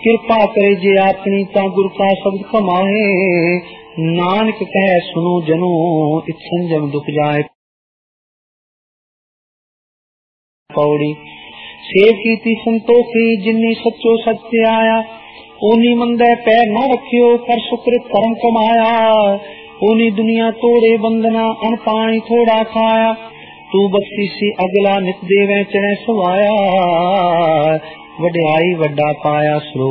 कृपा करे जे अपनी ता गुर का शब्द कमाए। नानक कह सुनो जनो इत संजम दुख जाए। पौड़ी सेव कीती संतोखी जिन्नी सच्चो सत्य आया। ओनी मंदे पैर न रखियो कर सुकृत कर्म कमाया। ओनी दुनिया तोड़े बंदना अन पानी थोड़ा खाया। तू बख्शी सी अगला नित देवे चढ़े सवाया। वड्याई वड्डा पाया।